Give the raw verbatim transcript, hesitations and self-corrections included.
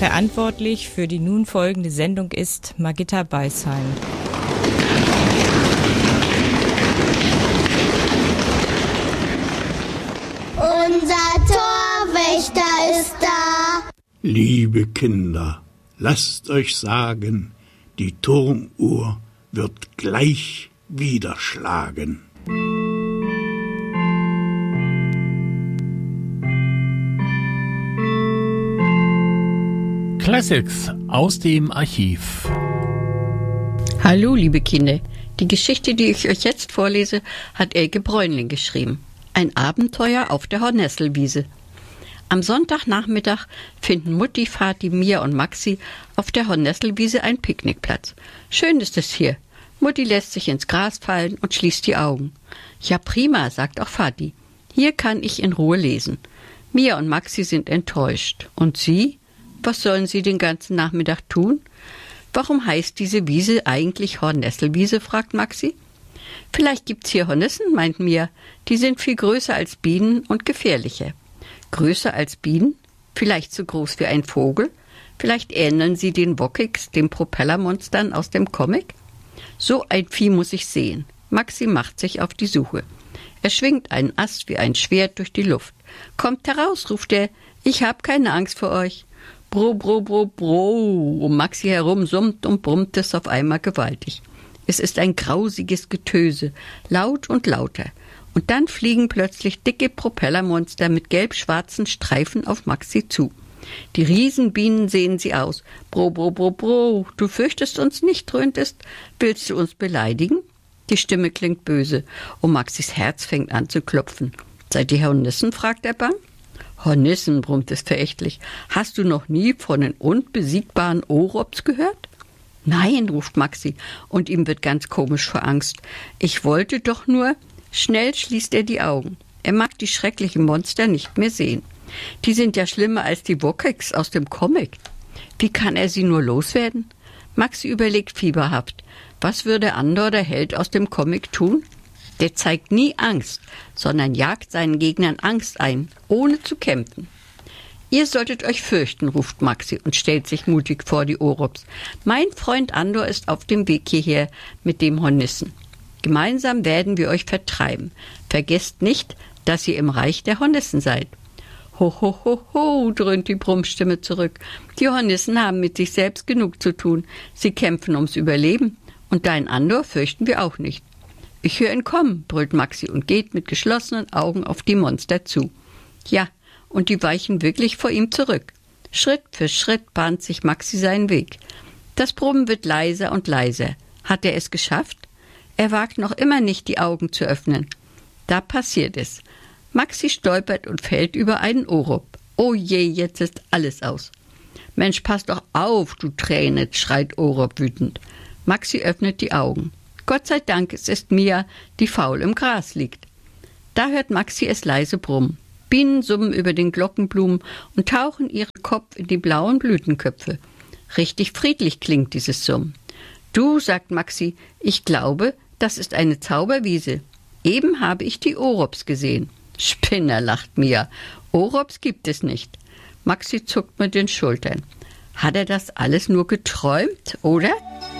Verantwortlich für die nun folgende Sendung ist Margitta Beisheim. Unser Torwächter ist da. Liebe Kinder, lasst euch sagen, die Turmuhr wird gleich wieder schlagen. Classics aus dem Archiv. Hallo, liebe Kinder. Die Geschichte, die ich euch jetzt vorlese, hat Elke Bräunling geschrieben. Ein Abenteuer auf der Hornesselwiese. Am Sonntagnachmittag finden Mutti, Vati, Mia und Maxi auf der Hornesselwiese einen Picknickplatz. Schön ist es hier. Mutti lässt sich ins Gras fallen und schließt die Augen. Ja, prima, sagt auch Vati. Hier kann ich in Ruhe lesen. Mia und Maxi sind enttäuscht. Und Sie? Was sollen Sie den ganzen Nachmittag tun? Warum heißt diese Wiese eigentlich Hornesselwiese, fragt Maxi. Vielleicht gibt's hier Hornissen, meint Mia. Die sind viel größer als Bienen und gefährlicher. Größer als Bienen? Vielleicht so groß wie ein Vogel? Vielleicht ähneln sie den Wokkiks, den Propellermonstern aus dem Comic? So ein Vieh muss ich sehen. Maxi macht sich auf die Suche. Er schwingt einen Ast wie ein Schwert durch die Luft. Kommt heraus, ruft er. Ich hab keine Angst vor euch. Bro, bro, bro, bro. Um Maxi herum summt und brummt es auf einmal gewaltig. Es ist ein grausiges Getöse, laut und lauter. Und dann fliegen plötzlich dicke Propellermonster mit gelb-schwarzen Streifen auf Maxi zu. Die Riesenbienen sehen sie aus. Bro, bro, bro, bro, du fürchtest uns nicht, dröhnt es. Willst du uns beleidigen? Die Stimme klingt böse und Maxis Herz fängt an zu klopfen. Seid ihr Hornissen, fragt er bang. Hornissen, brummt es verächtlich. Hast du noch nie von den unbesiegbaren Ohrops gehört? Nein, ruft Maxi, und ihm wird ganz komisch vor Angst. Ich wollte doch nur... Schnell schließt er die Augen. Er mag die schrecklichen Monster nicht mehr sehen. Die sind ja schlimmer als die Wokkiks aus dem Comic. Wie kann er sie nur loswerden? Maxi überlegt fieberhaft. Was würde Andor, der Held aus dem Comic, tun? Der zeigt nie Angst, sondern jagt seinen Gegnern Angst ein, ohne zu kämpfen. Ihr solltet euch fürchten, ruft Maxi und stellt sich mutig vor die Ohrops. Mein Freund Andor ist auf dem Weg hierher mit dem Hornissen. Gemeinsam werden wir euch vertreiben. Vergesst nicht, dass ihr im Reich der Hornissen seid. Ho, ho, ho, ho, dröhnt die Brummstimme zurück. Die Hornissen haben mit sich selbst genug zu tun. Sie kämpfen ums Überleben. Und deinen Andor fürchten wir auch nicht. Ich höre ihn kommen, brüllt Maxi und geht mit geschlossenen Augen auf die Monster zu. Ja, und die weichen wirklich vor ihm zurück. Schritt für Schritt bahnt sich Maxi seinen Weg. Das Brummen wird leiser und leiser. Hat er es geschafft? Er wagt noch immer nicht, die Augen zu öffnen. Da passiert es. Maxi stolpert und fällt über einen Ohrop. Oh je, jetzt ist alles aus. Mensch, pass doch auf, du Träne, schreit Ohrop wütend. Maxi öffnet die Augen. Gott sei Dank, es ist Mia, die faul im Gras liegt. Da hört Maxi es leise brummen. Bienen summen über den Glockenblumen und tauchen ihren Kopf in die blauen Blütenköpfe. Richtig friedlich klingt dieses Summen. Du, sagt Maxi, ich glaube, das ist eine Zauberwiese. Eben habe ich die Ohrops gesehen. Spinner, lacht Mia. Ohrops gibt es nicht. Maxi zuckt mit den Schultern. Hat er das alles nur geträumt, oder?